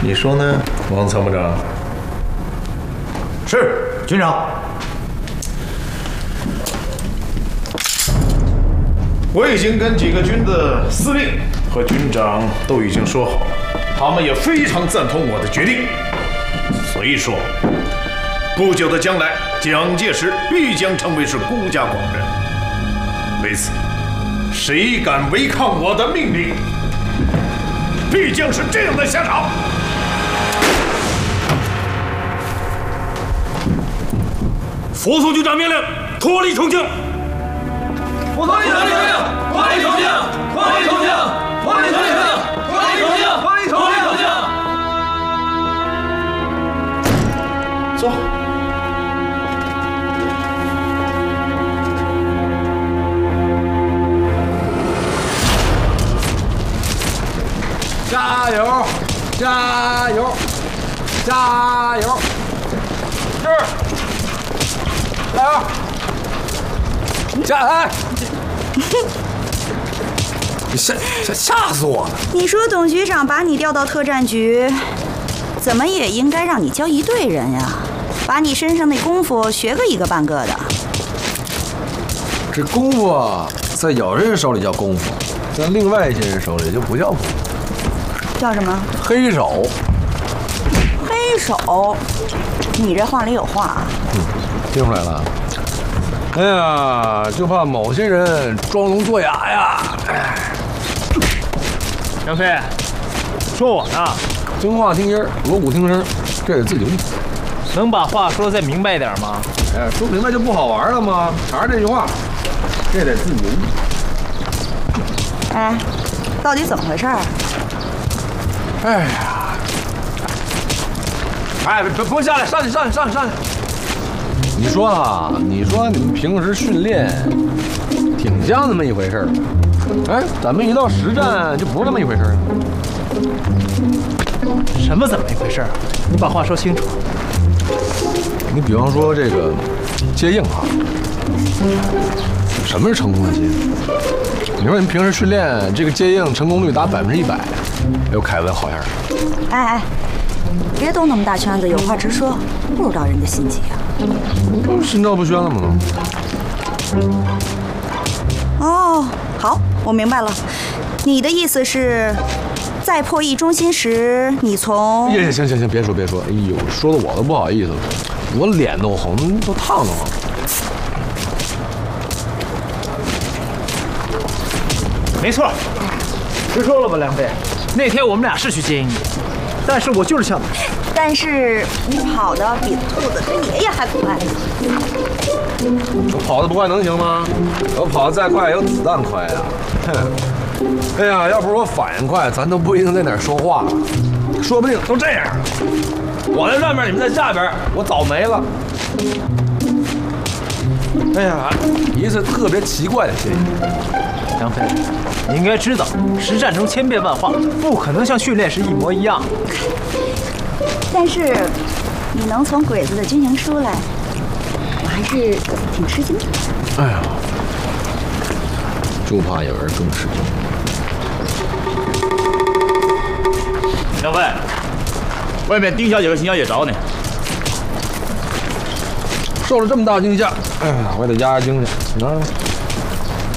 你说呢，王参谋长？ 是，军长。 我已经跟几个军的司令和军长都已经说好了，他们也非常赞同我的决定。所以说，不久的将来，蒋介石必将成为是孤家寡人。为此，谁敢违抗我的命令，必将是这样的下场。 服从军长命令，脱离重庆。 服从军长命令，脱离重庆，脱离重庆，脱离重庆，脱离重庆，脱离重庆。 走。 加油！加油！加油！是！加油！加哎！你吓死我了！ 你说董局长把你调到特战局，怎么也应该让你教一队人呀，把你身上那功夫学个一个半个的。 这功夫啊，在有人手里叫功夫，在另外一些人手里就不叫功夫。 叫什么？ 黑手。 黑手？你这话里有话啊。 听出来了。哎呀，就怕某些人装聋作哑呀！哎， 杨飞，说我呢？ 听话听音儿，锣鼓听声，这得自己悟。 能把话说再明白点吗？ 哎，说明白就不好玩了吗？还是这句话，这得自己悟。 哎，到底怎么回事？ 哎呀，哎，不用下来，上去。你说啊，你说你们平时训练挺像那么一回事儿，哎，咱们一到实战就不是那么一回事儿了。 什么怎么一回事儿？你把话说清楚。 你比方说这个接应啊，什么是成功的接应？你说你们平时训练这个接应成功率达100%，有凯文好样的。 哎，别兜那么大圈子，有话直说，不知道人家心急啊。 心照不宣了吗？ 哦，好，我明白了。你的意思是，在破译中心时，你从…… 行，别说。哎呦，说的我都不好意思了，我脸都红，都烫得慌。 没错，直说了吧，梁飞。那天我们俩是去接应你，但是我就是向你。 但是你跑得比兔子跟爷爷还快。 我跑得不快能行吗？我跑得再快有子弹快呀！哎呀，要不是我反应快，咱都不一定在哪儿说话，说不定都这样。我在上面，你们在下边，我早没了。哎呀，一次特别奇怪的接应。 杨飞，你应该知道，实战中千变万化，不可能像训练时一模一样。 但是你能从鬼子的军营出来，我还是挺吃惊的。 哎呀，就怕有人更吃惊。 杨飞，外面丁小姐和邢小姐找你。 受了这么大惊吓，哎呀，我得压压惊去。啊。